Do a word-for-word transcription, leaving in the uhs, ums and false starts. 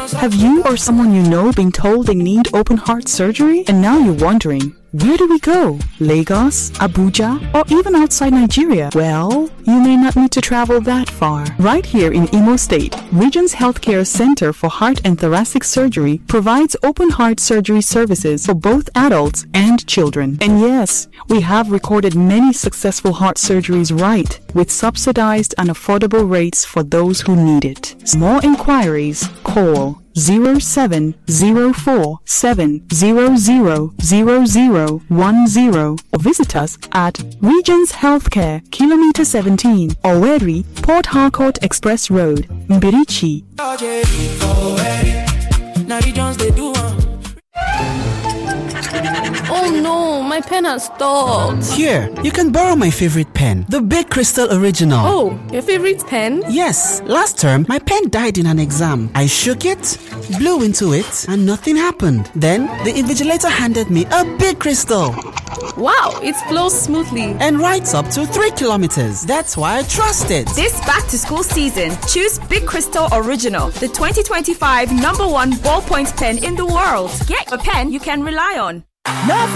Have you or someone you know been told they need open heart surgery? And now you're wondering, where do we go? Lagos, Abuja, or even outside Nigeria? Well, you may not need to travel that far. Right here in Imo State, Regions Healthcare Center for Heart and Thoracic Surgery provides open heart surgery services for both adults and children. And yes, we have recorded many successful heart surgeries right, with subsidized and affordable rates for those who need it. For more inquiries, call zero seven zero four seven zero zero zero zero one zero or visit us at Regions Healthcare, Kilometer seventeen, Owerri, Port Harcourt Express Road, Mbirichi. Oh no, my pen has stopped. Here, you can borrow my favorite pen, the Big Crystal Original. Oh, your favorite pen? Yes, last term my pen died in an exam. I shook it, blew into it, and nothing happened. Then the invigilator handed me a Big Crystal. Wow, it flows smoothly and writes up to three kilometers. That's why I trust it. This back to school season, choose Big Crystal Original, the twenty twenty-five number one ballpoint pen in the world. Get a pen you can rely on. Never